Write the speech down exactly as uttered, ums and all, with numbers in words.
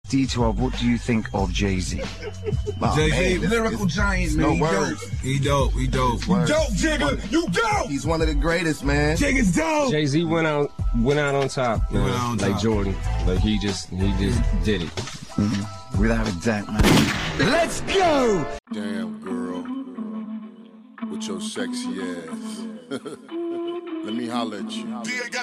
D twelve, what do you think of Jay-Z? Oh, Jay-Z, lyrical giant, man. No He words. dope. He dope. He dope. You dope, Jigga. You dope. He's one of the greatest, man. Jigga's dope. Jay-Z went out went out on top, man. Went out on like top. Jordan. Like he just he just did it. Mm-hmm. Without a doubt, man. Let's go! Damn, girl. With your sexy ass. Let me holler at you.